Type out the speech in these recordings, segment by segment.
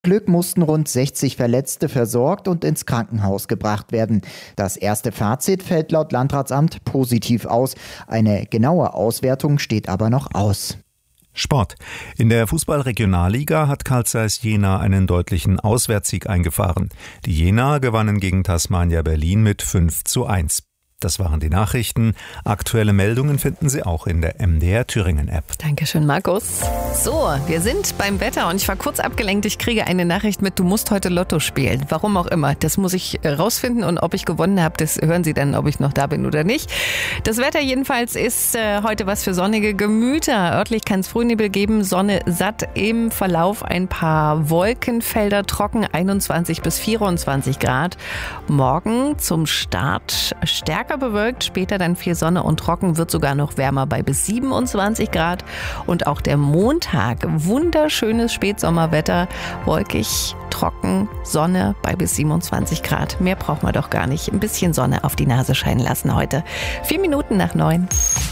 Glück mussten rund 60 Verletzte versorgt und ins Krankenhaus gebracht werden. Das erste Fazit fällt laut Landratsamt positiv aus. Eine genaue Auswertung steht aber noch aus. Sport. In der Fußball-Regionalliga hat Carl Zeiss Jena einen deutlichen Auswärtssieg eingefahren. Die Jenaer gewannen gegen Tasmania Berlin mit 5:1. Das waren die Nachrichten. Aktuelle Meldungen finden Sie auch in der MDR Thüringen App. Dankeschön, Markus. So, wir sind beim Wetter und ich war kurz abgelenkt. Ich kriege eine Nachricht mit, du musst heute Lotto spielen. Warum auch immer. Das muss ich rausfinden und ob ich gewonnen habe, das hören Sie dann, ob ich noch da bin oder nicht. Das Wetter jedenfalls ist heute was für sonnige Gemüter. Örtlich kann es Frühnebel geben, Sonne satt, im Verlauf ein paar Wolkenfelder trocken, 21 bis 24 Grad. Morgen zum Start stärker bewölkt, später dann viel Sonne und trocken, wird sogar noch wärmer bei bis 27 Grad. Und auch der Montag, wunderschönes Spätsommerwetter, wolkig, trocken, Sonne bei bis 27 Grad. Mehr braucht man doch gar nicht. Ein bisschen Sonne auf die Nase scheinen lassen heute. 4 Minuten nach 9.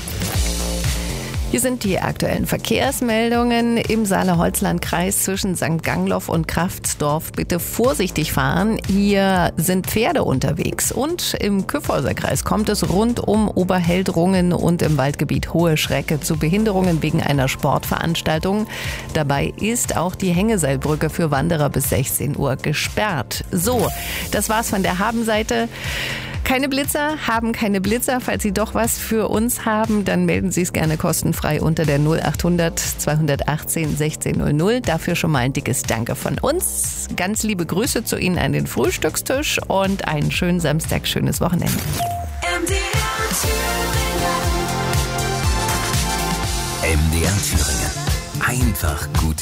Hier sind die aktuellen Verkehrsmeldungen im Saale-Holzland-Kreis zwischen St. Gangloff und Kraftsdorf. Bitte vorsichtig fahren. Hier sind Pferde unterwegs. Und im Kyffhäuser-Kreis kommt es rund um Oberheldrungen und im Waldgebiet Hohe Schrecke zu Behinderungen wegen einer Sportveranstaltung. Dabei ist auch die Hängeseilbrücke für Wanderer bis 16 Uhr gesperrt. So, das war's von der Habenseite. Keine Blitzer, haben keine Blitzer. Falls Sie doch was für uns haben, dann melden Sie es gerne kostenfrei unter der 0800 218 1600. Dafür schon mal ein dickes Danke von uns. Ganz liebe Grüße zu Ihnen an den Frühstückstisch und einen schönen Samstag, schönes Wochenende. MDR Thüringen. Einfach gut.